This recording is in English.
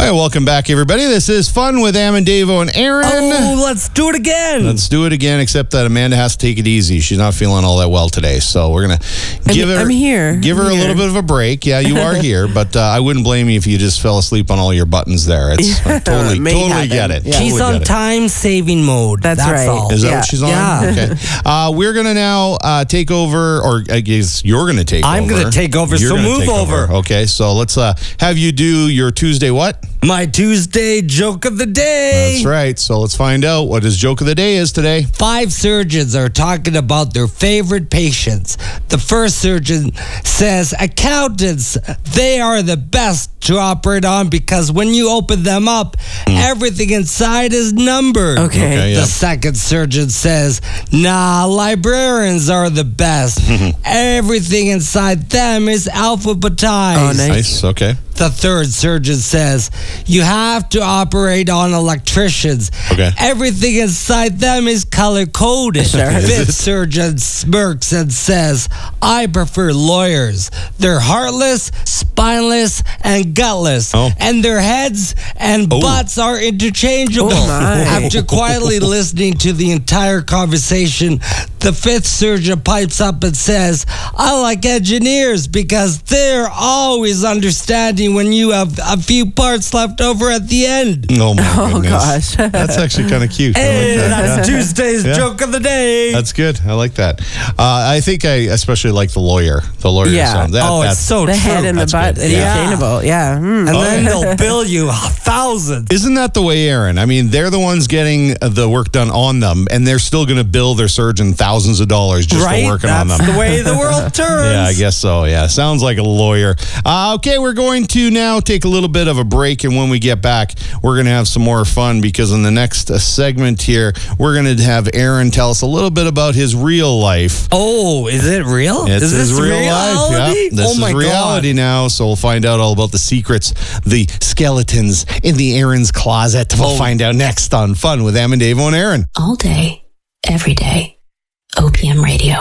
right, welcome back, everybody. This is Fun with Amandavo and Aaron. Oh, let's do it again. Let's do it again, except that Amanda has to take it easy. She's not feeling all that well today, so we're going to give her a little bit of a break. Yeah, you are here, but I wouldn't blame you if you just fell asleep on all your buttons there. It's totally get it. Yeah. She's on time-saving mode. That's right. All. Is that what she's on? Yeah. Okay. We're going to now take over, or I guess you're going to take over. I'm going to take over, so move over. Okay, so let's have you do your Tuesday what? My Tuesday joke of the day. That's right. So let's find out what his joke of the day is today. 5 surgeons are talking about their favorite patients. The first surgeon says, accountants, they are the best to operate on because when you open them up, everything inside is numbered. Okay, The second surgeon says, nah, librarians are the best. Everything inside them is alphabetized. Oh, Nice. Okay. The third surgeon says, you have to operate on electricians. Okay. Everything inside them is color-coded. Sure. Fifth surgeon smirks and says, I prefer lawyers. They're heartless, spineless, and gutless. Oh. And their heads and butts are interchangeable. Oh, my. After quietly listening to the entire conversation, the fifth surgeon pipes up and says, I like engineers because they're always understanding when you have a few parts left over at the end. Oh, my goodness. Gosh. That's actually kind of cute. Hey, I like that. that's Tuesday's joke of the day. That's good. I like that. I think I especially like the lawyer. The lawyer sound. It's so The true. head and the That's butt, good. Yeah. interchangeable. Yeah. And then they'll bill you thousands. Isn't that the way, Aaron? I mean, they're the ones getting the work done on them, and they're still going to bill their surgeon thousands of dollars just for working on them. That's the way the world turns. Yeah, I guess so. Yeah, sounds like a lawyer. Okay, we're going to now take a little bit of a break, and when we get back, we're going to have some more fun because in the next segment here, we're going to have Aaron tell us a little bit about his real life. Oh, is it real? It's is his this real life. reality? Yeah, this is reality now. So we'll find out all about the secrets, the skeletons in the Aaron's closet. We'll find out next on Fun with Amandavo and Aaron. All day, every day. OPM Radio.